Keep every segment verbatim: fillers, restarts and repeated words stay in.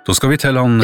Da skal vi til han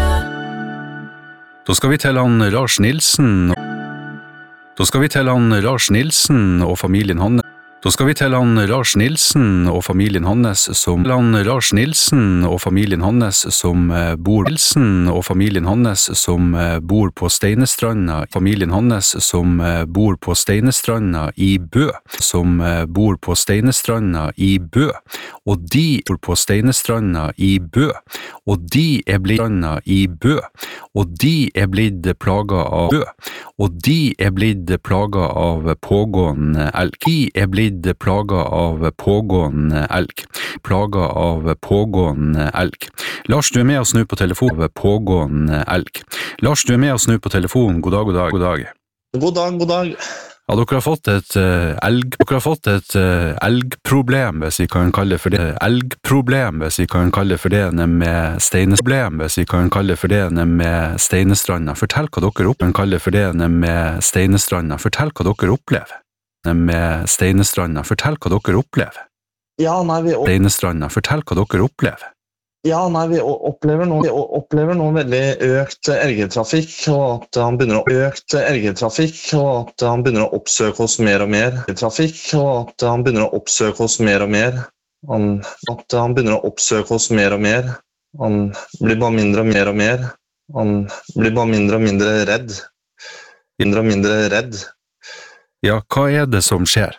Da skal vi til han Lars Nilsen Da skal vi til han Lars Nilsen og familien hans Da skal vi til han Lars Nilsen og familien hans som han Lars Nilsen og familien hans som bor Nilsen og familien hans som bor på Steinestranda familien hans som bor på Steinestranda i Bø som bor på Steinestranda i Bø og de bor på Steinestranda i Bø og de er blitt stranda i Bø og de er blitt plaga av Bø og de er blitt plaga av pågående elg de er blitt plaga av pågående elg. Plaga av pågående elg. Lars, du er med oss nå på telefon av pågående elg. Lars, du er med oss nå på telefon. God dag, god dag, god dag. God dag, god dag. Ja, dere har fått et uh, elg... Dere har fått et uh, elgproblem, hvis vi kan kalle det for det. Elgproblem, hvis vi kan kalle det for det, med Steinestranda, hvis vi kan kalle det for det, med Steinestranda. Fortell hva dere opp, kan kalle det for det, med Steinestranda. Fortell hva dere opplever. Med Steinestranda. Fortell hva dere opplever. Ja, nei, vi... Steinestranda. Fortell hva dere opplever. Ja, nei, vi opplever nå, vi opplever nå veldig økt elgetrafikk, og at han begynner å økt elgetrafikk, og at han begynner å oppsøke oss mer og mer. Trafikk, og at han begynner å oppsøke oss mer og mer. Han, at han begynner å oppsøke oss mer og mer. Han blir bare mindre og mer og mer. Han blir bare mindre og mindre redd. Mindre og mindre redd. Ja, hva er det som skjer?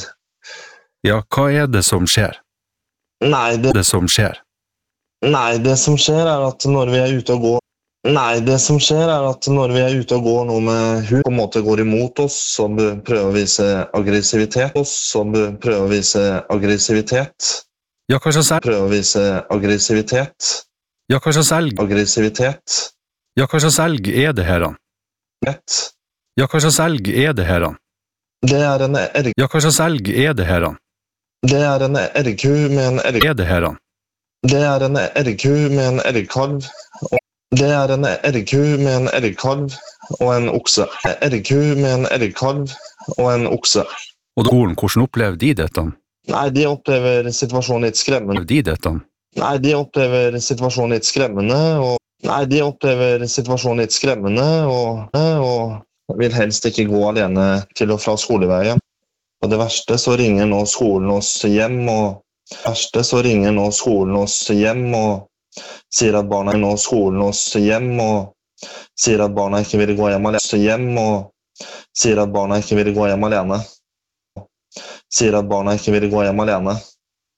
Ja, hva er det som skjer? Nei, det, det som skjer. Nei, det som skjer er at når vi er ute og går Nei, det som skjer er at når vi er ute og går noe med hund på en måte går imot oss, så prøver å vise aggressivitet oss, så prøver å vise aggressivitet. Ja, hva slags elg? Prøver å vise aggressivitet. Ja, hva slags elg? Aggressivitet. Ja, hva slags elg er det her han? Rett. Ja, hva slags elg er det her han? Det er en erg... Ja, hva slags elg er det her han? Det er en ergku med en erg... Er det her han? Det er en ergku med en ergkalv. Det er en ergku med en ergkalv og en okse. Ergku med en ergkalv og en okse. Og skolen, hvordan opplever de dette? Nei, de opplever situasjonen litt skremmende. De dette? Nei, de opplever situasjonen litt skremmende, og... Nei, de opplever situasjonen litt skremmende, og... og... vil helst ikke gå alene til og fra skoleveien. Og det verste så ringer nå skolen oss hjem, og det verste så ringer nå skolen oss hjem, og sier at barna nå skolen oss hjem, og sier at barna ikke vil gå hjem alene. Hjem, og sier at barna ikke vil gå hjem alene. Sier at barna ikke vil gå hjem alene.